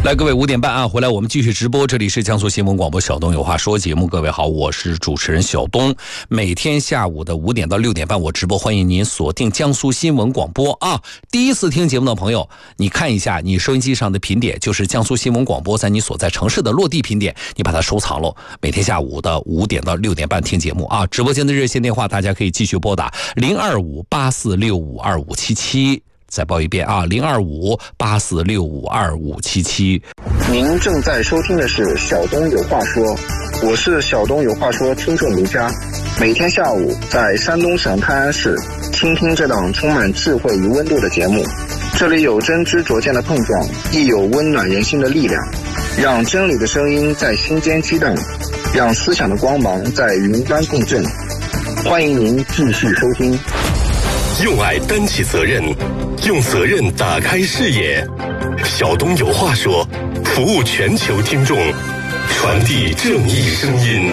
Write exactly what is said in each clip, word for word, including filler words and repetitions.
来，各位五点半啊，回来我们继续直播，这里是江苏新闻广播小东有话说节目。各位好，我是主持人小东。每天下午的五点到六点半我直播，欢迎您锁定江苏新闻广播啊。第一次听节目的朋友，你看一下你收音机上的频点，就是江苏新闻广播在你所在城市的落地频点，你把它收藏了。每天下午的五点到六点半听节目啊。直播间的热线电话大家可以继续拨打零二五八四六五二五七七。再报一遍啊，零二五八四六五二五七七。 您正在收听的是小东有话说，我是小东有话说听众卢佳。每天下午在山东省泰安市，倾听这档充满智慧与温度的节目。这里有真知灼见的碰撞，亦有温暖人心的力量。让真理的声音在心间激荡，让思想的光芒在云端共振。欢迎您继续收听。 用爱担起责任，用责任打开视野。小东有话说，服务全球听众，传递正义声音。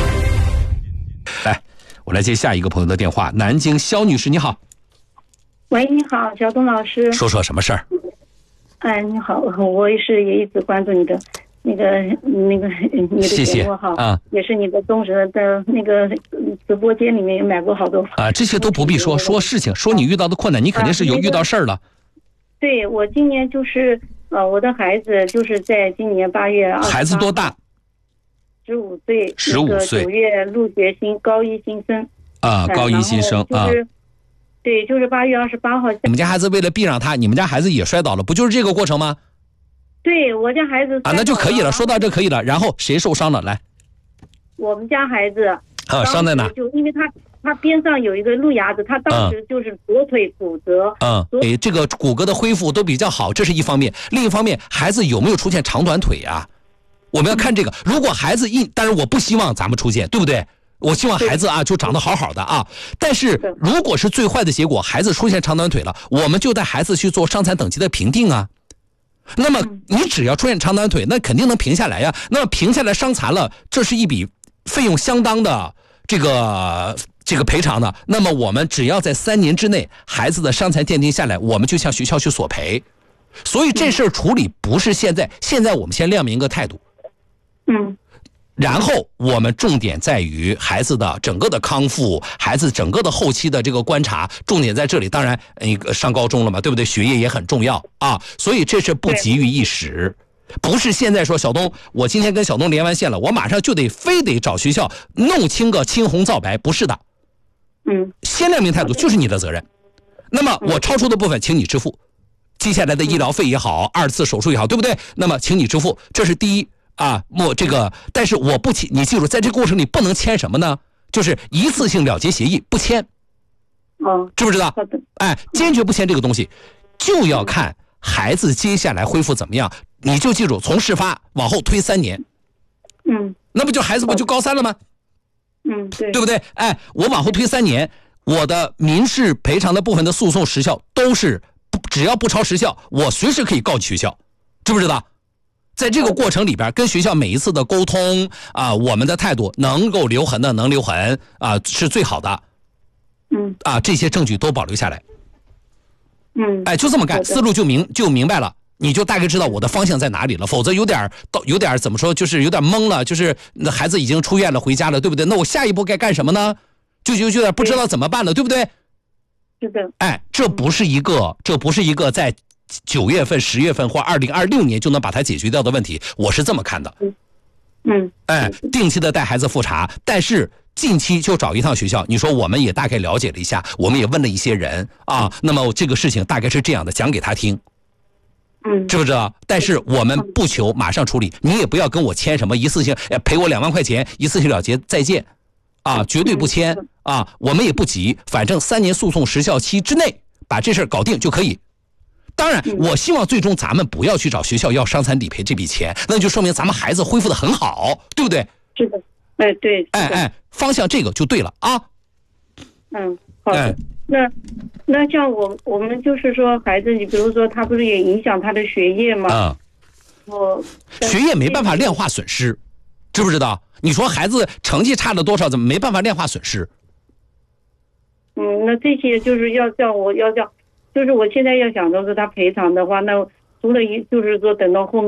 来，我来接下一个朋友的电话。南京肖女士，你好。 喂，你好，小东老师。 说说什么事儿？ 哎，你好，我也是也一直关注你的那个那个你的节目哈，啊，也是你的忠实的那个直播间里面也买过好多啊，这些都不必说，说事情，说你遇到的困难，你肯定是有遇到事儿了。 啊那个、对，我今年就是呃，我的孩子就是在今年八月二， 孩子多大？ 十五岁， 十五岁， 九月入学新高一新生啊，高一新生啊。 对，就是八月二十八号。 你们家孩子为了避让他，你们家孩子也摔倒了，不就是这个过程吗？ 对，我家孩子啊，那就可以了。说到这可以了。然后谁受伤了？来， 我们家孩子啊，伤在哪？ 就因为他他边上有一个路牙子，他当时就是左腿骨折。 嗯，哎，这个骨骼的恢复都比较好，这是一方面。另一方面，孩子有没有出现长短腿呀、啊？我们要看这个。如果孩子一，但是我不希望咱们出现，对不对？我希望孩子啊就长得好好的啊，但是如果是最坏的结果，孩子出现长短腿了，我们就带孩子去做伤残等级的评定啊。那么你只要出现长短腿，那肯定能评下来呀。那么评下来伤残了，这是一笔费用相当的这个这个赔偿的。那么我们只要在三年之内，孩子的伤残鉴定下来，我们就向学校去索赔。所以这事儿处理不是现在，现在我们先亮明一个态度。 嗯。 然后我们重点在于孩子的整个的康复，孩子整个的后期的这个观察，重点在这里。当然，那个上高中了嘛，对不对？学业也很重要啊，所以这是不急于一时，不是现在说小东，我今天跟小东连完线了，我马上就得非得找学校弄清个青红皂白，不是的。 嗯， 先亮明态度就是你的责任。那么我超出的部分，请你支付，接下来的医疗费也好，二次手术也好，对不对？那么请你支付，这是第一。啊，莫这个，但是我不签，你记住，在这个过程里不能签什么呢？就是一次性了结协议，不签。 哦， 知不知道？哎，坚决不签这个东西，就要看孩子接下来恢复怎么样。你就记住，从事发往后推三年。 嗯， 那不就孩子不就高三了吗？ 嗯，对， 对不对？哎，我往后推三年，我的民事赔偿的部分的诉讼时效都是，只要不超时效，我随时可以告你学校，知不知道？在这个过程里边，跟学校每一次的沟通啊，我们的态度能够留痕的能留痕啊，是最好的。 嗯， 啊，这些证据都保留下来。 嗯， 哎，就这么干，思路就明就明白了，你就大概知道我的方向在哪里了。否则有点到有点怎么说，就是有点懵了，就是那孩子已经出院了，回家了，对不对？那我下一步该干什么呢？就就有点不知道怎么办了，对不对？ 是的。 哎，这不是一个，这不是一个在九月份、十月份或二零二六年就能把它解决掉的问题，我是这么看的。 嗯， 哎，定期的带孩子复查，但是近期就找一趟学校。你说我们也大概了解了一下，我们也问了一些人啊，那么这个事情大概是这样的，讲给他听。 嗯， 知不知道？但是我们不求马上处理，你也不要跟我签什么一次性，赔我两万块钱，一次性了结，再见，啊，绝对不签啊！我们也不急，反正三年诉讼时效期之内把这事儿搞定就可以。当然，我希望最终咱们不要去找学校要伤残理赔这笔钱，那就说明咱们孩子恢复的很好，对不对？ 是的，哎，对， 哎哎，方向这个就对了啊。 嗯，好的。哎、那那像我我们就是说孩子，你比如说他不是也影响他的学业吗？ 啊、嗯， 我学业没办法量化损失，知不知道？你说孩子成绩差了多少，怎么没办法量化损失？ 嗯，那这些就是要叫我要叫。就是我现在要想的是他赔偿的话，那除了一就是说等到后面。